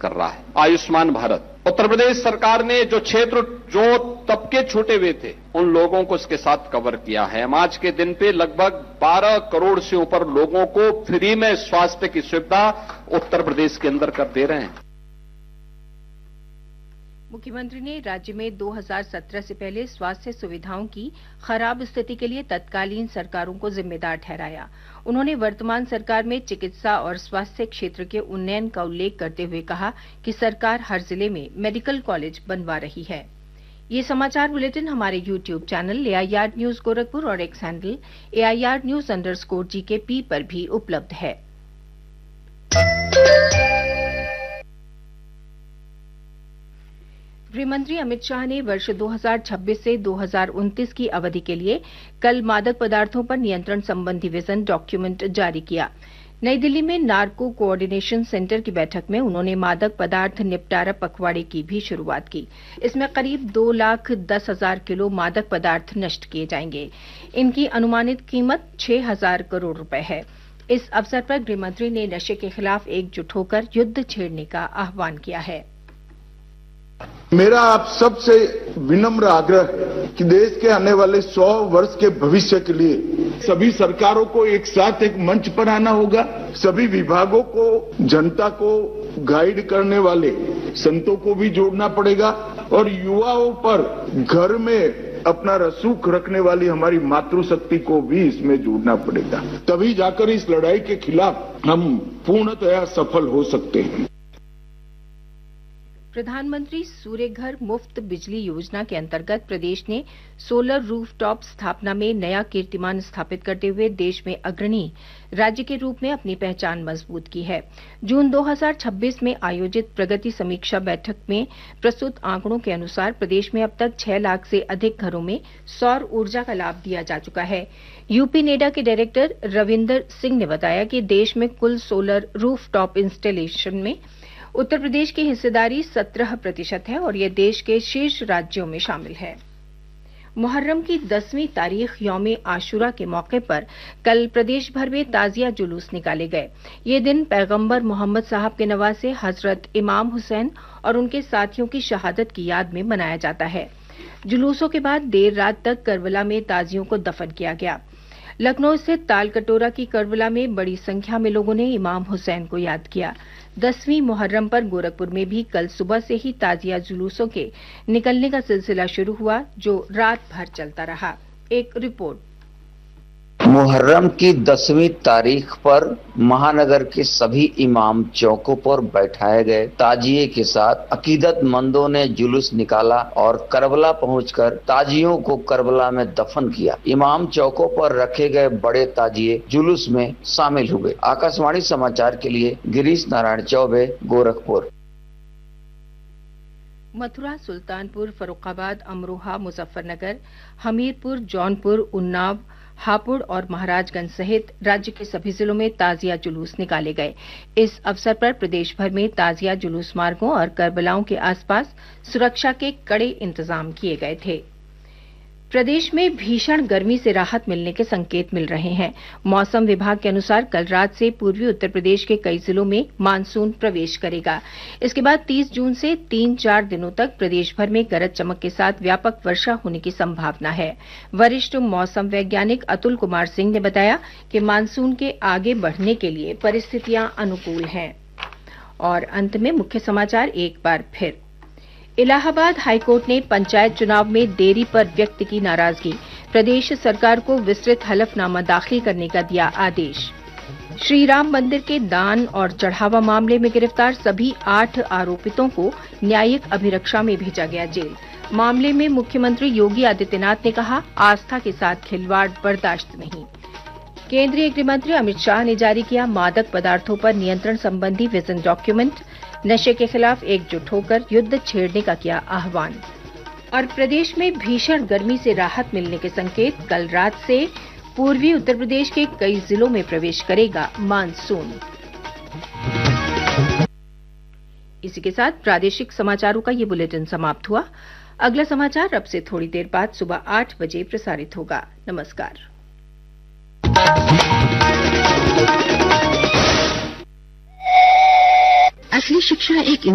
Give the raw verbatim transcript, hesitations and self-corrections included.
कर रहा है। आयुष्मान भारत, उत्तर प्रदेश सरकार ने जो क्षेत्र जो तबके छूटे हुए थे उन लोगों को इसके साथ कवर किया है। हम आज के दिन पे लगभग बारह करोड़ से ऊपर लोगों को फ्री में स्वास्थ्य की सुविधा उत्तर प्रदेश के अंदर कर दे रहे हैं। मुख्यमंत्री ने राज्य में दो हज़ार सत्रह से पहले स्वास्थ्य सुविधाओं की खराब स्थिति के लिए तत्कालीन सरकारों को जिम्मेदार ठहराया। उन्होंने वर्तमान सरकार में चिकित्सा और स्वास्थ्य क्षेत्र के उन्नयन का उल्लेख करते हुए कहा कि सरकार हर जिले में मेडिकल कॉलेज बनवा रही है। ये समाचार बुलेटिन हमारे YouTube channel AIR news Gorakhpur और x handle AIR news underscore GKP पर भी उपलब्ध है। गृहमंत्री अमित शाह ने वर्ष दो हज़ार छब्बीस से दो हज़ार उनतीस की अवधि के लिए कल मादक पदार्थों पर नियंत्रण संबंधी विजन डॉक्यूमेंट जारी किया। नई दिल्ली में नार्को कोऑर्डिनेशन सेंटर की बैठक में उन्होंने मादक पदार्थ निपटारा पखवाड़े की भी शुरुआत की। इसमें करीब दो लाख दस हजार किलो मादक पदार्थ नष्ट किए जाएंगे। इनकी अनुमानित कीमत छह हजार करोड़ रुपए है। इस अवसर पर गृहमंत्री ने नशे के खिलाफ एकजुट होकर युद्ध छेड़ने का आह्वान किया है। मेरा आप सबसे विनम्र आग्रह है कि देश के आने वाले सौ वर्ष के भविष्य के लिए सभी सरकारों को एक साथ एक मंच पर आना होगा। सभी विभागों को, जनता को गाइड करने वाले संतों को भी जोड़ना पड़ेगा और युवाओं पर घर में अपना रसूख रखने वाली हमारी मातृशक्ति को भी इसमें जोड़ना पड़ेगा। तभी जाकर इस लड़ाई के खिलाफ हम पूर्णतया सफल हो सकते हैं। प्रधानमंत्री सूर्य घर मुफ्त बिजली योजना के अंतर्गत प्रदेश ने सोलर रूफटॉप स्थापना में नया कीर्तिमान स्थापित करते हुए देश में अग्रणी राज्य के रूप में अपनी पहचान मजबूत की है। जून दो हज़ार छब्बीस में आयोजित प्रगति समीक्षा बैठक में प्रस्तुत आंकड़ों के अनुसार प्रदेश में अब तक छह लाख से अधिक घरों में सौर ऊर्जा का लाभ दिया जा चुका है। यूपी नेडा के डायरेक्टर रविंदर सिंह ने बताया कि देश में कुल सोलर रूफटॉप इंस्टॉलेशन में उत्तर प्रदेश की हिस्सेदारी सत्रह प्रतिशत है और यह देश के शीर्ष राज्यों में शामिल है। मुहर्रम की दसवीं तारीख यौम आशुरा के मौके पर कल प्रदेश भर में ताजिया जुलूस निकाले गए। ये दिन पैगंबर मोहम्मद साहब के नवासे हजरत इमाम हुसैन और उनके साथियों की शहादत की याद में मनाया जाता है। जुलूसों के बाद देर रात तक करबला में ताजियों को दफन किया गया। लखनऊ स्थित तालकटोरा की करबला में बड़ी संख्या में लोगों ने इमाम हुसैन को याद किया। दसवीं मुहर्रम पर गोरखपुर में भी कल सुबह से ही ताजिया जुलूसों के निकलने का सिलसिला शुरू हुआ, जो रात भर चलता रहा। एक रिपोर्ट। मुहर्रम की दसवीं तारीख पर महानगर के सभी इमाम चौकों पर बैठाए गए ताजिए के साथ अकीदतमंदों ने जुलूस निकाला और करबला पहुंचकर ताजियों को करबला में दफन किया। इमाम चौकों पर रखे गए बड़े ताजिए जुलूस में शामिल हुए। आकाशवाणी समाचार के लिए गिरीश नारायण चौबे, गोरखपुर। मथुरा, सुल्तानपुर, फर्रुखाबाद, अमरोहा, मुजफ्फरनगर, हमीरपुर, जौनपुर, उन्नाव, हापुड़ और महाराजगंज सहित राज्य के सभी जिलों में ताजिया जुलूस निकाले गए। इस अवसर पर प्रदेश भर में ताजिया जुलूस मार्गों और करबलाओं के आसपास सुरक्षा के कड़े इंतजाम किए गए थे। प्रदेश में भीषण गर्मी से राहत मिलने के संकेत मिल रहे हैं। मौसम विभाग के अनुसार कल रात से पूर्वी उत्तर प्रदेश के कई जिलों में मानसून प्रवेश करेगा। इसके बाद तीस जून से तीन चार दिनों तक प्रदेश भर में गरज चमक के साथ व्यापक वर्षा होने की संभावना है। वरिष्ठ मौसम वैज्ञानिक अतुल कुमार सिंह ने बताया कि मानसून के आगे बढ़ने के लिए परिस्थितियां अनुकूल हैं। और अंत में मुख्य समाचार एक बार फिर। इलाहाबाद हाईकोर्ट ने पंचायत चुनाव में देरी पर व्यक्त की नाराजगी। प्रदेश सरकार को विस्तृत हलफनामा दाखिल करने का दिया आदेश। श्री राम मंदिर के दान और चढ़ावा मामले में गिरफ्तार सभी आठ आरोपितों को न्यायिक अभिरक्षा में भेजा गया जेल। मामले में मुख्यमंत्री योगी आदित्यनाथ ने कहा, आस्था के साथ खिलवाड़ बर्दाश्त नहीं। केंद्रीय गृह मंत्री अमित शाह ने जारी किया मादक पदार्थों पर नियंत्रण संबंधी विजन डॉक्यूमेंट। नशे के खिलाफ एकजुट होकर युद्ध छेड़ने का किया आह्वान। और प्रदेश में भीषण गर्मी से राहत मिलने के संकेत। कल रात से पूर्वी उत्तर प्रदेश के कई जिलों में प्रवेश करेगा मानसून। इसी के साथ प्रादेशिक समाचारों का ये बुलेटिन समाप्त हुआ। अगला समाचार अब से थोड़ी देर बाद सुबह आठ बजे प्रसारित होगा। नमस्कार। असली शिक्षा एक